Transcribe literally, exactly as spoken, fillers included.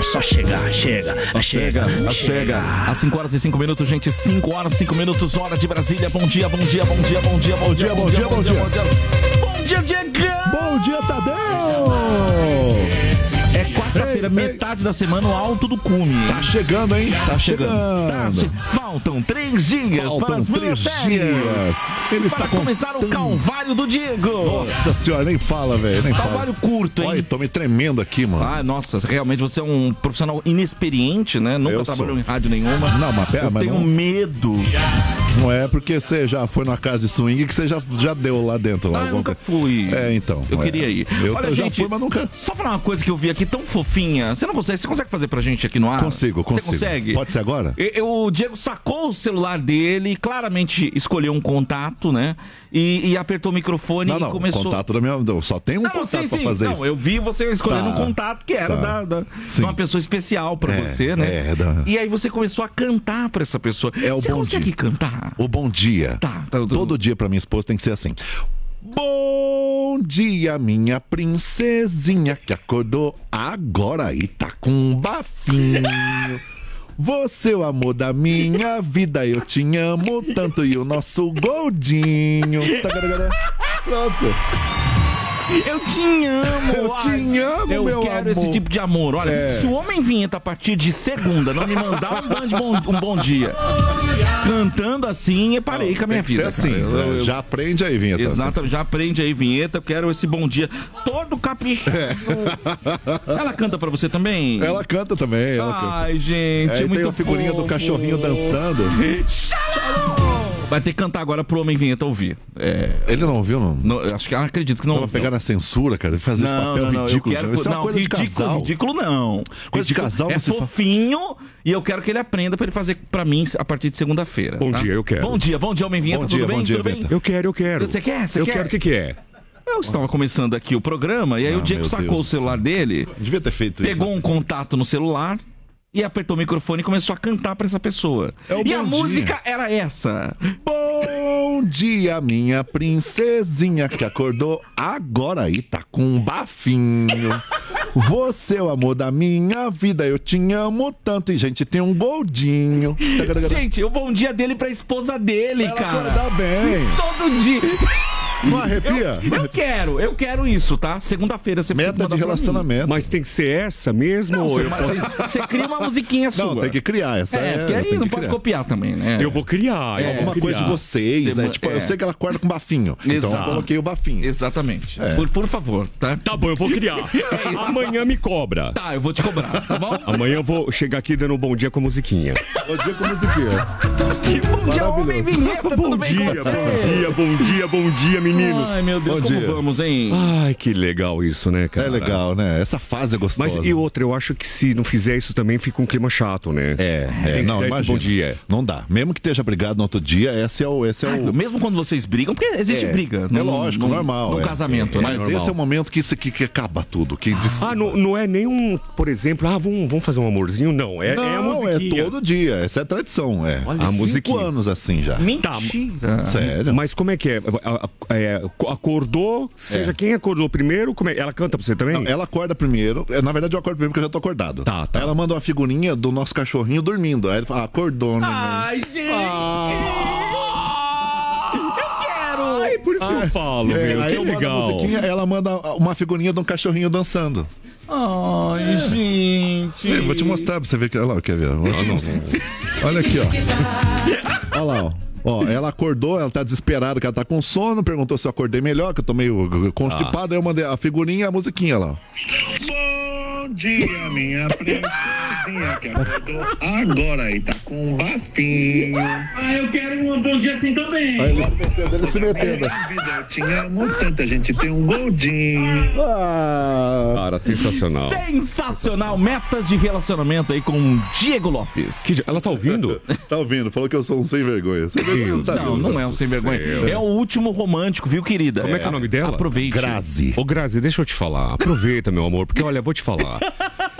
só chegar, chega, chega, chega, chega. Às cinco horas e cinco minutos, gente. cinco horas e cinco minutos, hora de Brasília. Bom dia, bom dia, bom dia, bom dia, bom dia, bom dia, bom dia, bom dia. Bom dia, Diegão! Bom dia, Tadeu! É quarta-feira, metade da semana, o alto do cume. Tá chegando, hein? Tá chegando. Tá che... Faltam três dias Faltam para as minhas férias. Ele para está começar contando. o Calvário do Diego. Nossa senhora, nem fala, velho. Nem Calvário fala. curto, hein? Olha, tô me tremendo aqui, mano. Ah, nossa, realmente você é um profissional inexperiente, né? Nunca Eu trabalhou sou. em rádio nenhuma. Não, mas pera, Eu mas tenho não- medo. Não é porque você já foi numa casa de swing que você já, já deu lá dentro. Lá, Ah, eu alguma nunca coisa. fui. É, então. Eu é. queria ir. Eu, Olha, eu já gente, fui, mas nunca... Só falar uma coisa que eu vi aqui tão fofinha. Você não consegue? Você consegue fazer pra gente aqui no ar? Consigo, consigo. Você consegue? Pode ser agora? E- eu- o Diego sacou o celular dele, claramente escolheu um contato, né? E, e apertou o microfone Não, e não, começou. contato da minha... Só tem um Não, não, contato sim, pra sim. fazer Não, isso. eu vi você escolhendo Tá, um contato que era tá. da, da- Sim. de uma pessoa especial pra É, você, né? é, da- E aí você começou a cantar pra essa pessoa. É o você bom consegue dia. cantar? O bom dia. Tá, tá, tudo- Todo dia pra minha esposa tem que ser assim. Bom dia, minha princesinha que acordou agora e tá com um bafinho. Você é o amor da minha vida, eu te amo tanto e o nosso goldinho. Tagaragara. Pronto. Eu te amo, Eu ai. te amo, Eu meu quero amor. esse tipo de amor. Olha, É. se o homem vinheta a partir de segunda não me mandar um bom, bom- um bom dia cantando assim, eu parei com a minha Tem que vida. ser assim. cara. Eu- né? eu- Já aprende aí, Vinheta. Exato, já aprende aí, vinheta. Eu quero esse bom dia todo caprichoso. Ela canta pra você também? Ela canta também. Ela canta. Ai, gente, Aí é muito tem a figurinha fofo. do cachorrinho dançando. Vai ter que cantar agora pro homem vinheta ouvir. É, Ele não ouviu, não? não, eu acho que eu acredito que não. Não vai pegar na censura, cara, fazer esse Não, papel não, não, ridículo. eu quero, Isso é uma não, coisa ridículo, de casal. ridículo não. Coisa de Ridículo. casal, É você fa- fofinho e eu quero que ele aprenda pra ele fazer pra mim a partir de segunda-feira. Bom tá? dia, eu quero. Bom dia, bom dia, homem vinheta, Bom tudo dia, bem? bom dia, tudo bem? Vinheta. Eu quero, eu quero. Você quer? Você eu quer? quero, o que que é? Eu estava começando aqui o programa e aí Ah, o Diego meu sacou Deus o celular do dele, Devia ter feito pegou isso. um contato no celular e apertou o microfone e começou a cantar pra essa pessoa. É o e a bom dia. música era essa. Bom dia, minha princesinha que acordou agora e tá com um bafinho. Você é o amor da minha vida, eu te amo tanto e gente tem um goldinho. Gente, o bom dia dele pra esposa dele, Ela cara. acorda bem. Todo dia. Não arrepia? Eu, eu quero, eu quero isso, tá? Segunda-feira você Meta manda de pra mim. relacionamento. Mas tem que ser essa mesmo? Não, ou você, eu, você- você cria uma musiquinha sua. Não, tem que criar. Essa É, é, porque aí tem não que pode criar. copiar também, né? eu vou criar. eu É, vou Alguma coisa criar. de vocês, Você né? ma- Tipo, é. eu sei que ela acorda com bafinho. Então Exato. eu coloquei o bafinho. Exatamente. É. Por, por favor, tá? Tá bom, eu vou criar. Amanhã me cobra. Tá, eu vou te cobrar, tá bom? Amanhã eu vou chegar aqui dando um bom dia com a musiquinha. Vou dizer com musiquinha. Bom dia, homem vinheta, tudo Bom bem dia, com bom você? dia, bom dia, bom dia, meninos. Ai, meu Deus, Bom como dia. vamos, hein? Ai, que legal isso, né, cara? É legal, né? Essa fase é gostosa. Mas e outra, eu acho que se não fizer isso também fica um clima chato, né? É, é, Tem que não, dar esse imagina. bom dia. Não dá. Mesmo que esteja brigado no outro dia, esse é o... Esse é o... Mesmo quando vocês brigam, porque existe É, briga. é lógico, normal, No é. casamento, né? Mas normal. esse é o momento que, isso, que, que acaba tudo. Que diz... Ah, não, não é nenhum, por exemplo, ah, vamos, vamos fazer um amorzinho? Não, é, não, é a é musiquinha. todo dia. Essa é a tradição, é. Olha, Há a cinco musiquinha. anos assim já. Mentira. Sério? Mas como é que é? A- a- é, acordou, seja É. quem acordou primeiro, como é? Ela canta pra você também? Não, ela acorda primeiro. É, Na verdade, eu acordo primeiro porque eu já tô acordado. Tá, tá. Aí ela manda uma figurinha do nosso cachorrinho dormindo. Aí ele fala, ah, acordou, né? Ai, gente! Eu quero! Ai, por isso que eu falo, É, meu, aí que eu mando a legal. musiquinha, ela manda uma figurinha de um cachorrinho dançando. Ai, gente! Eu vou te mostrar pra você ver que. Olha lá, quer ver? Vou te mostrar. Olha aqui, ó. Olha lá, ó. Ó, ela acordou, ela tá desesperada, que ela tá com sono, perguntou se eu acordei melhor, que eu tô meio constipado, aí eu mandei a figurinha e a musiquinha lá. Bom dia, minha princesinha, que acordou agora e tá com um bafinho. Ah, eu quero um bom dia assim também. Aí ele se metendo, ele se metendo. Eu tinha amo tanto, a gente tem um goldinho. Ah, Cara, sensacional. Sensacional! Metas de relacionamento aí com Diego Lopes. Que dia- Ela tá ouvindo? tá ouvindo? Falou que eu sou um sem vergonha. Sem vergonha não tá Não, vendo. não é um sem vergonha. céu. É o último romântico, viu, querida? Como é que é o nome dela? Aproveite. Grazi. Ô, Grazi, deixa eu te falar. Aproveita, meu amor, porque olha, vou te falar.